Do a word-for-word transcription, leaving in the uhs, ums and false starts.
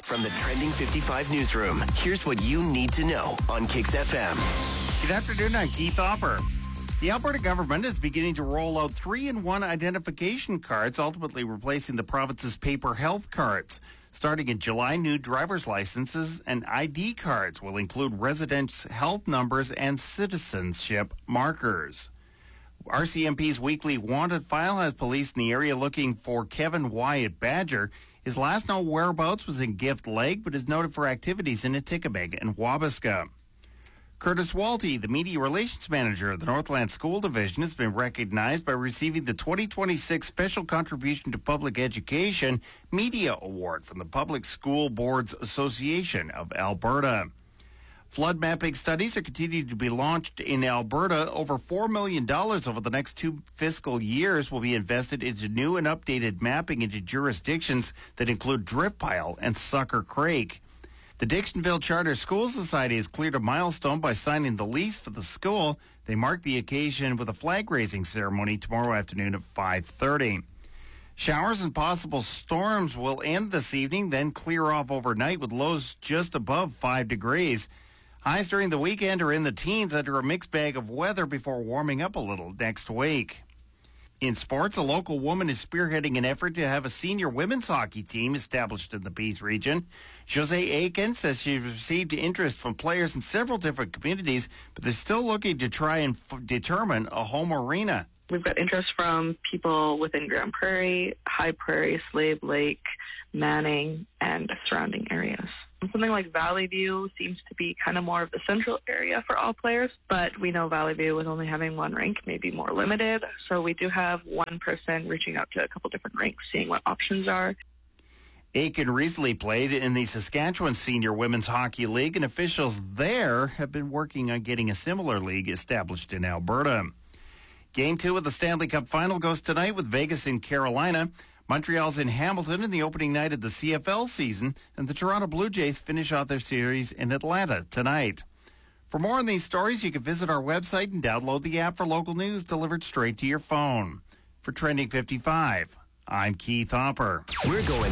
From the Trending fifty-five newsroom, here's what you need to know on Kix F M. Good afternoon, I'm Keith Hopper. The Alberta government is beginning to roll out three-in-one identification cards, ultimately replacing the province's paper health cards. Starting in July, new driver's licenses and I D cards will include residents' health numbers and citizenship markers. R C M P's weekly wanted file has police in the area looking for Kevin Wyatt Badger. His last known whereabouts was in Gift Lake, but is noted for activities in Atikamekw and Wabasca. Curtis Walty, the Media Relations Manager of the Northland School Division, has been recognized by receiving the twenty twenty-six Special Contribution to Public Education Media Award from the Public School Boards Association of Alberta. Flood mapping studies are continuing to be launched in Alberta. Over four million dollars over the next two fiscal years will be invested into new and updated mapping into jurisdictions that include Driftpile and Sucker Creek. The Dixonville Charter School Society has cleared a milestone by signing the lease for the school. They mark the occasion with a flag-raising ceremony tomorrow afternoon at five thirty. Showers and possible storms will end this evening, then clear off overnight with lows just above five degrees. Highs during the weekend are in the teens under a mixed bag of weather before warming up a little next week. In sports, a local woman is spearheading an effort to have a senior women's hockey team established in the Peace region. Jose Aiken says she's received interest from players in several different communities, but they're still looking to try and f- determine a home arena. We've got interest from people within Grand Prairie, High Prairie, Slave Lake, Manning, and surrounding areas. Something like Valley View seems to be kind of more of the central area for all players, but we know Valley View with only having one rink may be more limited. So we do have one person reaching out to a couple different rinks, seeing what options are. Aiken recently played in the Saskatchewan Senior Women's Hockey League, and officials there have been working on getting a similar league established in Alberta. Game two of the Stanley Cup Final goes tonight with Vegas in Carolina. Montreal's in Hamilton in the opening night of the C F L season, and the Toronto Blue Jays finish off their series in Atlanta tonight. For more on these stories, you can visit our website and download the app for local news delivered straight to your phone. For Trending fifty-five, I'm Keith Hopper. We're going